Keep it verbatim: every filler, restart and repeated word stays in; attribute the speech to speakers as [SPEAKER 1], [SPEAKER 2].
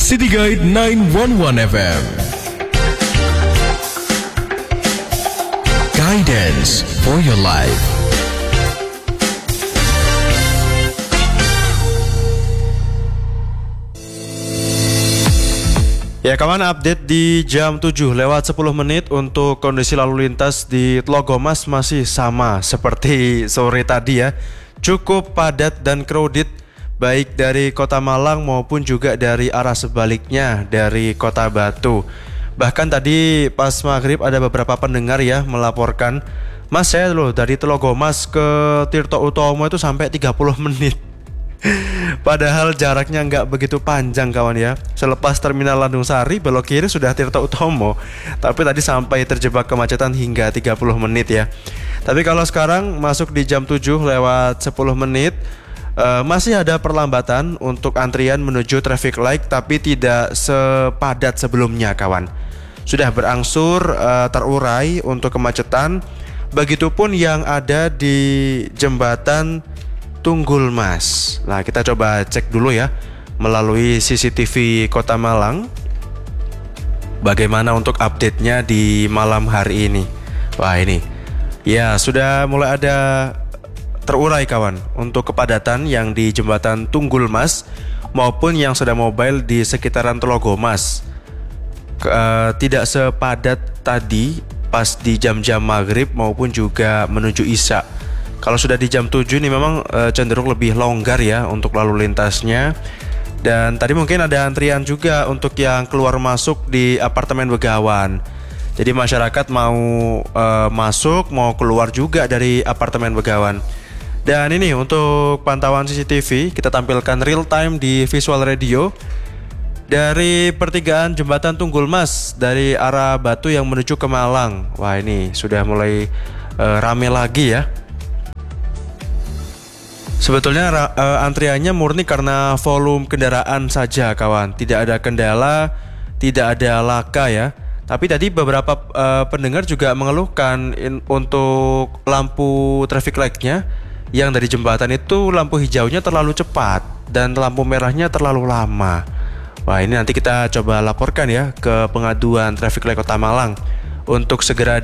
[SPEAKER 1] City Guide sembilan satu satu F M. Guidance for your life.
[SPEAKER 2] Ya kawan, update di jam tujuh lewat sepuluh menit untuk kondisi lalu lintas di Tlogomas masih sama seperti sore tadi ya. Cukup padat dan crowded baik dari Kota Malang maupun juga dari arah sebaliknya dari Kota Batu. Bahkan tadi pas maghrib ada beberapa pendengar ya melaporkan, "Mas, saya loh dari Tlogomas ke Tirto Utomo itu sampai tiga puluh menit." Padahal jaraknya nggak begitu panjang kawan ya. Selepas terminal Landung Sari belok kiri sudah Tirto Utomo. Tapi tadi sampai terjebak kemacetan hingga tiga puluh menit ya. Tapi kalau sekarang masuk di jam tujuh lewat sepuluh menit, uh, masih ada perlambatan untuk antrian menuju traffic light, tapi tidak sepadat sebelumnya kawan. Sudah berangsur uh, terurai untuk kemacetan. Begitupun yang ada di jembatan Tunggul Mas. Nah, kita coba cek dulu ya melalui C C T V Kota Malang bagaimana untuk update-nya di malam hari ini. Wah, ini ya sudah mulai ada terurai kawan untuk kepadatan yang di jembatan Tunggul Mas maupun yang sudah mobile di sekitaran Tlogomas. uh, Tidak sepadat tadi pas di jam-jam maghrib maupun juga menuju Isya. Kalau sudah di jam tujuh ini memang e, cenderung lebih longgar ya untuk lalu lintasnya. Dan tadi mungkin ada antrian juga untuk yang keluar masuk di apartemen Begawan. Jadi masyarakat mau e, masuk mau keluar juga dari apartemen Begawan. Dan ini untuk pantauan C C T V kita tampilkan real time di visual radio dari pertigaan jembatan Tunggul Mas dari arah Batu yang menuju ke Malang. Wah, ini sudah mulai e, rame lagi ya. Sebetulnya uh, antriannya murni karena volume kendaraan saja kawan. Tidak ada kendala, tidak ada laka ya. Tapi tadi beberapa uh, pendengar juga mengeluhkan in, untuk lampu traffic light-nya yang dari jembatan itu lampu hijaunya terlalu cepat dan lampu merahnya terlalu lama. Wah, ini nanti kita coba laporkan ya ke pengaduan traffic light Kota Malang untuk segera